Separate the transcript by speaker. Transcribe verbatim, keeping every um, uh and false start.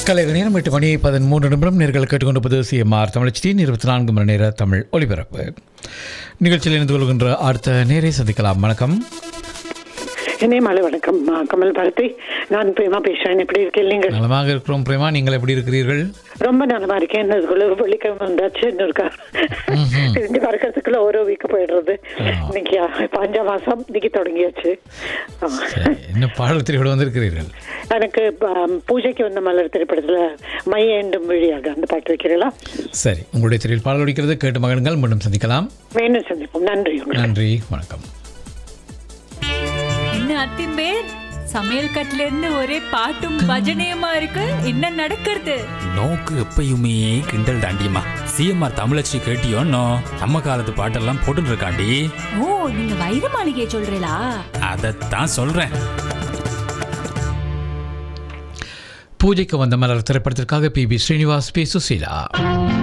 Speaker 1: கலைகள் நேரம் எட்டு மணி பதிமூன்று நிமிடம் நேர்கள் கேட்டுக்கொண்டிருப்பது சிஎம்ஆர் தமிழ் இருபத்தி நான்கு மணி நேர தமிழ் ஒலிபரப்பு நிகழ்ச்சியில் இணைந்து கொள்கின்ற அடுத்த நேரை சந்திக்கலாம். வணக்கம்.
Speaker 2: என்னே மாலை வணக்கம். கமல் பாரதி, நான் பிரேமா பேசுறேன். எப்படி இருக்கீங்க? நீங்கள்
Speaker 1: நலமாக இருக்கிறோம் பிரேமா, நீங்கள் எப்படி இருக்கிறீர்கள்?
Speaker 2: ரொம்ப நலமா இருக்கேன். என்னதுக்குள்ள வெள்ளிக்கிழமை வந்தாச்சு, இன்னொருக்கா இங்க பறக்கிறதுக்குள்ள ஓரோ வீக்கு போயிடுறது. இன்னைக்கு அஞ்சாம் மாசம் இன்னைக்கு தொடங்கியாச்சு.
Speaker 1: என்ன பாடல் திரைப்படம் வந்திருக்கிறீர்கள்?
Speaker 2: எனக்கு பூஜைக்கு வந்த மலர் திரைப்படத்துல மை ஏண்டும் வழியாக அந்த பாட்டு வைக்கிறீங்களா?
Speaker 1: சரி, உங்களுடைய திரையில் பாடல் ஒலிக்கிறது, கேட்டு மகிழுங்கள். மீண்டும் சந்திக்கலாம்.
Speaker 2: மீண்டும் சந்திப்போம். நன்றி.
Speaker 1: நன்றி, வணக்கம்.
Speaker 3: என்ன அத்திம்பேர், சமையல் கட்டுல இருந்து ஒரே பாட்டும் பஜனையுமா இருக்கு. என்ன நடக்கிறது?
Speaker 4: நோக்கு எப்பயுமே கிண்டல் தாண்டியம்மா. சிஎம்ஆர் தமிழச்சி கேட்டியோன்னோ நம்ம காலத்து பாட்டெல்லாம் போட்டு இருக்காண்டி.
Speaker 3: ஓ, நீங்க வைர மாளிகையை சொல்றீங்களா?
Speaker 4: அதைத்தான் சொல்றேன்.
Speaker 1: பூஜைக்கு வந்த மலர் திரைப்படத்திற்காக B B Srinivas, B Susheela.